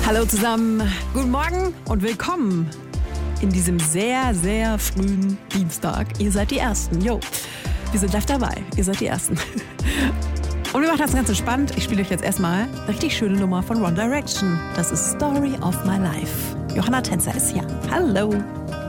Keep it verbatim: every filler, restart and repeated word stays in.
Hallo zusammen, guten Morgen und willkommen in diesem sehr, sehr frühen Dienstag. Ihr seid die Ersten, jo. Wir sind live dabei, ihr seid die Ersten. Und wir machen das Ganze spannend. Ich spiele euch jetzt erstmal eine richtig schöne Nummer von One Direction. Das ist Story of My Life. Johanna Tänzer ist hier. Hallo.